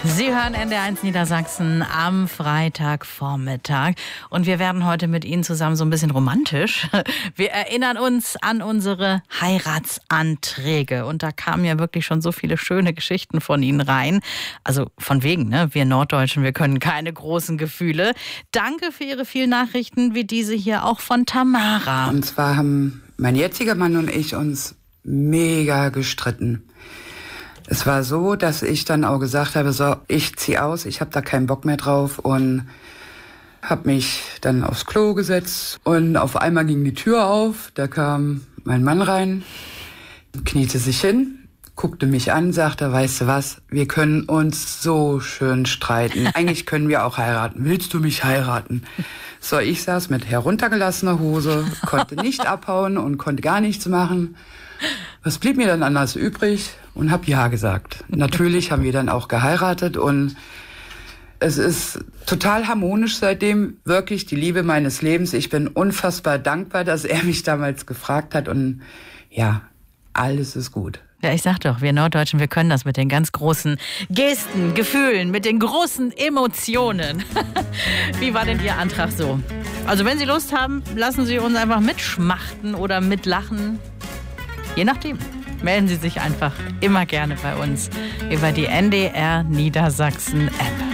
Sie hören NDR1 Niedersachsen am Freitagvormittag und wir werden heute mit Ihnen zusammen so ein bisschen romantisch. Wir erinnern uns an unsere Heiratsanträge und da kamen ja wirklich schon so viele schöne Geschichten von Ihnen rein. Also von wegen, ne? Wir Norddeutschen, wir können keine großen Gefühle. Danke für Ihre vielen Nachrichten, wie diese hier auch von Tamara. Und zwar haben mein jetziger Mann und ich uns mega gestritten. Es war so, dass ich dann auch gesagt habe, so, ich zieh aus, ich habe da keinen Bock mehr drauf und habe mich dann aufs Klo gesetzt und auf einmal ging die Tür auf, da kam mein Mann rein, kniete sich hin, guckte mich an, sagte, weißt du was, wir können uns so schön streiten. Eigentlich können wir auch heiraten. Willst du mich heiraten? So, ich saß mit heruntergelassener Hose, konnte nicht abhauen und konnte gar nichts machen. Was blieb mir dann anders übrig? Und habe ja gesagt. Natürlich haben wir dann auch geheiratet und es ist total harmonisch seitdem, wirklich die Liebe meines Lebens. Ich bin unfassbar dankbar, dass er mich damals gefragt hat und ja, alles ist gut. Ja, ich sag doch, wir Norddeutschen, wir können das mit den ganz großen Gesten, Gefühlen, mit den großen Emotionen. Wie war denn Ihr Antrag so? Also wenn Sie Lust haben, lassen Sie uns einfach mitschmachten oder mitlachen. Je nachdem. Melden Sie sich einfach immer gerne bei uns über die NDR Niedersachsen App.